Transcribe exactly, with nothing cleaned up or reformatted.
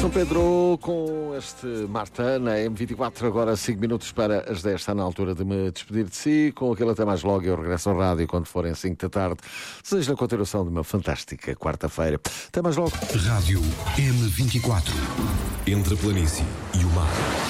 São Pedro com este Marta na M vinte e quatro, agora cinco minutos para as dez. Está na altura de me despedir de si. Com aquele até mais logo, eu regresso ao rádio quando forem cinco da tarde. Desejo a continuação de uma fantástica quarta-feira. Até mais logo. Rádio M vinte e quatro. Entre a planície e o mar.